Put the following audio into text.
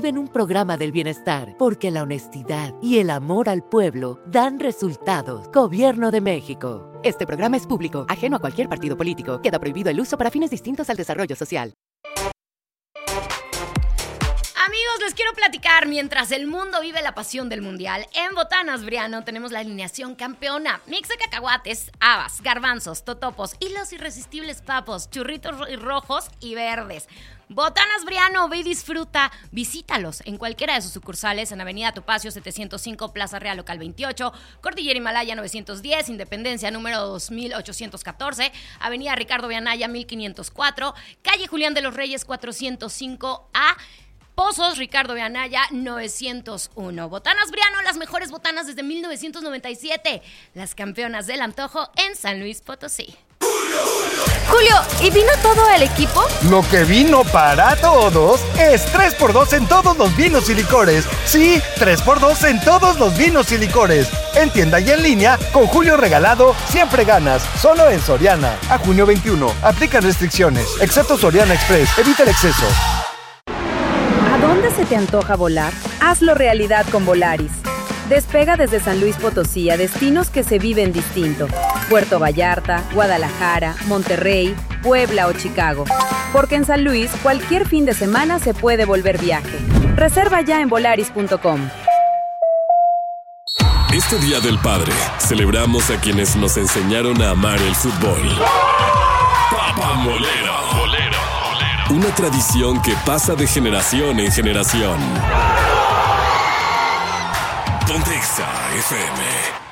viven un programa del bienestar, porque la honestidad y el amor al pueblo dan resultados. Gobierno de México. Este programa es público, ajeno a cualquier partido político. Queda prohibido el uso para fines distintos al desarrollo social. Amigos, les quiero platicar, mientras el mundo vive la pasión del mundial, en Botanas Briano tenemos la alineación campeona. Mix de cacahuates, habas, garbanzos, totopos y los irresistibles papos, churritos rojos y verdes. Botanas Briano, ve y disfruta. Visítalos en cualquiera de sus sucursales en Avenida Topacio 705, Plaza Real Local 28, Cordillera Himalaya 910, Independencia número 2814, Avenida Ricardo de Anaya 1504, Calle Julián de los Reyes 405A, Pozos, Ricardo de Anaya, 901. Botanas Briano, las mejores botanas desde 1997. Las campeonas del antojo en San Luis Potosí. Julio, ¿y vino todo el equipo? Lo que vino para todos es 3x2 en todos los vinos y licores. Sí, 3x2 en todos los vinos y licores. En tienda y en línea, con Julio regalado, siempre ganas. Solo en Soriana. A junio 21. Aplican restricciones. Excepto Soriana Express. Evita el exceso. ¿A dónde se te antoja volar? Hazlo realidad con Volaris. Despega desde San Luis Potosí a destinos que se viven distinto. Puerto Vallarta, Guadalajara, Monterrey, Puebla o Chicago. Porque en San Luis, cualquier fin de semana se puede volver viaje. Reserva ya en volaris.com. Este Día del Padre, celebramos a quienes nos enseñaron a amar el fútbol. Papamolera. Una tradición que pasa de generación en generación. Pontexa FM.